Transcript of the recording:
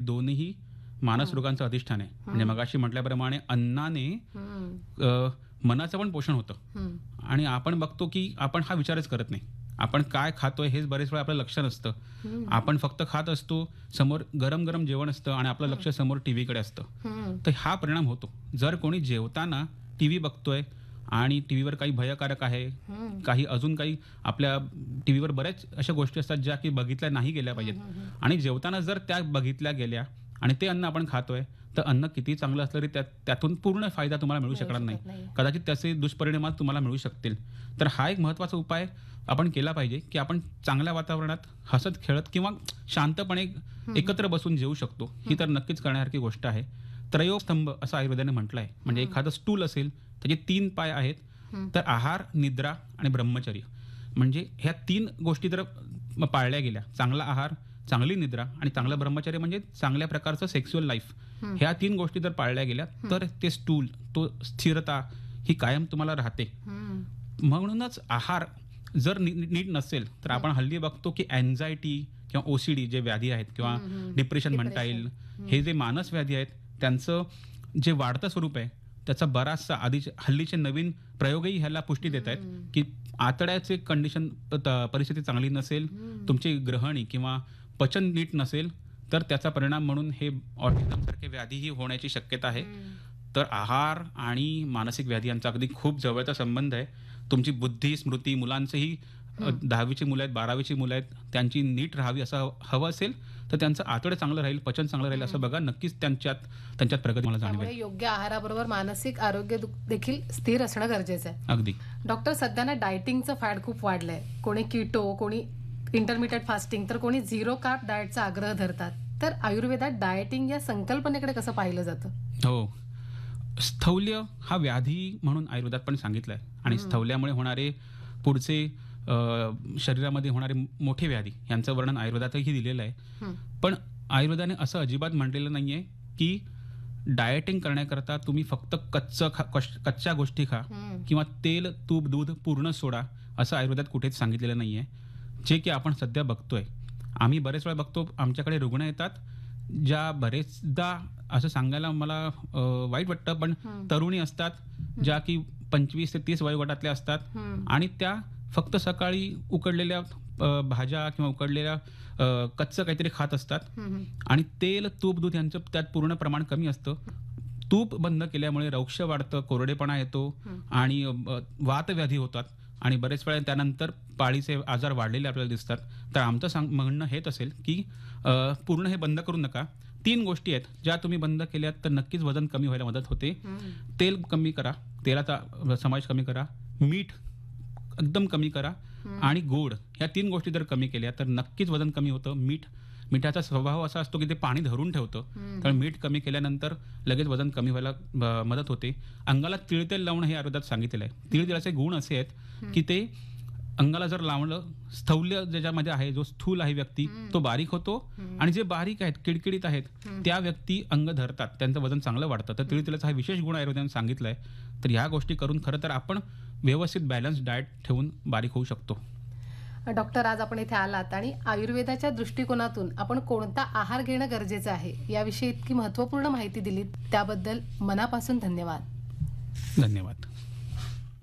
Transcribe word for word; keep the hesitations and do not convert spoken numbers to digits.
दोन्ही मानस रोगांचं अधिष्ठान आहे. म्हणजे मगाशी म्हटल्याप्रमाणे अन्नाने अ, मनाचं पण पोषण होतं आणि आपण बघतो की आपण हा विचारच करत नाही. आपण काय खातोय हेच बरेच वेळा आपलं लक्ष नसतं. आपण फक्त खात असतो, समोर गरम गरम जेवण असतं आणि आपलं लक्ष समोर टीव्हीकडे असतं. तर हा परिणाम होतो. जर कोणी जेवताना टीव्ही बघतोय आणि टीव्हीवर काही भयकारक आहे, काही अजून काही आपल्या टीव्हीवर बऱ्याच अशा गोष्टी असतात ज्या की बघितल्या नाही गेल्या पाहिजेत आणि जेवताना जर त्या बघितल्या गेल्या आणि ते अन्न आपण खातोय, तर अन्न किती चांगलं असलं तरी त्यात त्यातून पूर्ण फायदा तुम्हाला मिळू शकणार नाही. कदाचित त्याचे दुष्परिणाम तुम्हाला मिळू शकतील. तर हा एक महत्त्वाचा उपाय आपण केला पाहिजे की आपण चांगल्या वातावरणात हसत खेळत किंवा शांतपणे एकत्र बसून जेवू शकतो. ही तर नक्कीच करण्यासारखी गोष्ट आहे. त्रयोस्तंभ असं आयुर्वेदाने म्हटलं आहे. म्हणजे एखादं स्टूल असेल, त्याचे तीन पाय आहेत, तर आहार, निद्रा आणि ब्रह्मचर्य. म्हणजे ह्या तीन गोष्टी जर पाळल्या गेल्या, चांगला आहार, चांगली निद्रा आणि चांगलं ब्रह्मचर्य म्हणजे चांगल्या प्रकारचं सेक्स्युअल लाईफ, ह्या तीन गोष्टी जर पाळल्या गेल्या तर ते स्टूल, तो स्थिरता ही कायम तुम्हाला राहते. म्हणूनच आहार जर नीट नसेल तर आपण हल्ली बघतो की अँझायटी किंवा ओसीडी जे व्याधी आहेत किंवा डिप्रेशन म्हणता येईल, हे जे मानस व्याधी आहेत त्यांचं जे वाढतं स्वरूप आहे त्याचा बराचसा आधी हल्लीचे नवीन प्रयोगही ह्याला पुष्टी देत आहेत की आतड्याचे कंडिशन परिस्थिती चांगली नसेल, तुमची ग्रहणी किंवा पचन नीट नसेल तर त्याचा परिणाम म्हणून हे ऑटिझम सारखे व्याधीही होण्याची शक्यता आहे. तर आहार आणि मानसिक व्याधी यांचा अगदी खूप जवळचा संबंध आहे. तुमची बुद्धी, स्मृती, मुलांचंही दहावीची मुलं आहेत, बारावीची मुलं आहेत, त्यांची नीट राहावी असं हवं असेल तर त्यांचं आतडं चांगलं राहील, पचन चांगलं राहील असं बघा, नक्कीच त्यांच्यात त्यांच्यात प्रगती मला जाणवेल. योग्य आहाराबरोबर मानसिक आरोग्य देखील स्थिर असणं गरजेचं आहे. अगदी. डॉक्टर, सध्या ना डायटिंगचं फॅड खूप वाढलंय. कोणी कीटो, कोणी इंटरमिडिएट फास्टिंग, तर कोणी झिरो कार्ब डाएटचा आग्रह धरतात. तर आयुर्वेदात डाएटिंग या संकल्पनेकडे कसं पाहिलं जातं? हो, स्थौल्य हा व्याधी म्हणून आयुर्वेदात पण सांगितलंय आणि स्थौल्यामुळे होणारे पुढचे शरीरामध्ये होणारे मोठे व्याधी यांचं वर्णन आयुर्वेदातही दिलेलं आहे. पण आयुर्वेदाने असं अजिबात म्हटलेलं नाहीये की डाएटिंग करण्याकरता तुम्ही फक्त कच्चं खा कच्च्या गोष्टी खा किंवा तेल, तूप, दूध पूर्ण सोडा, असं आयुर्वेदात कुठेच सांगितलेलं नाहीये. जे की आपण सध्या बघतोय. आम्ही बरेच वेळा बघतो, आमच्याकडे रुग्ण येतात ज्या बरेचदा असं सांगायला मला वाईट वाटतं पण तरुणी असतात ज्या की पंचवीस ते तीस वयोगटातल्या असतात आणि त्या फक्त सकाळी उकडलेल्या भाज्या किंवा उकडलेल्या कच्चं काहीतरी खात असतात आणि तेल, तूप, दूध यांचं त्यात पूर्ण प्रमाण कमी असतं. तूप बंद केल्यामुळे रौक्ष वाढतं, कोरडेपणा येतो आणि वातव्याधी होतात आणि बरेच वेळा त्यानंतर पाळीचे आजार वाढलेले आपल्याला दिसतात. तर आमचं सांग म्हणणं हेच असेल की पूर्ण हे बंद करू नका. तीन गोष्टी आहेत ज्या तुम्ही बंद केल्यात तर नक्कीच वजन कमी व्हायला मदत होते. तेल कमी करा, तेलाचा समावेश कमी करा, मीठ एकदम कमी करा आणि गोड, ह्या तीन गोष्टी जर कमी केल्या तर नक्कीच वजन कमी होतं. मीठ मिठाचा स्वभाव असा असतो की ते पाणी धरून ठेवतं, तर मीठ कमी केल्यानंतर लगेच वजन कमी व्हायला मदत होते. अंगाला तिळतेल लावणं हे आयुर्वेदात सांगितलेलं आहे. तिळतेलाचे गुण असे आहेत की ते अंगाला जर लावलं, स्थौल्य ज्याच्यामध्ये आहे, जो स्थूल आहे व्यक्ती तो बारीक होतो आणि जे बारीक आहेत, किडकिडीत आहेत, त्या व्यक्ती अंग धरतात, त्यांचं वजन चांगलं वाढतं. तर तिळतेलाचा हा विशेष गुण आयुर्वेदाने सांगितलाय. तर ह्या गोष्टी करून खरं तर आपण व्यवस्थित बॅलन्स डाएट ठेवून बारीक होऊ शकतो. डॉक्टर, आज आपण इथे आलात आणि आयुर्वेदाच्या दृष्टिकोनातून आपण कोणता आहार घेणं गरजेचं आहे याविषयी इतकी महत्त्वपूर्ण माहिती दिली, त्याबद्दल मनापासून धन्यवाद. धन्यवाद.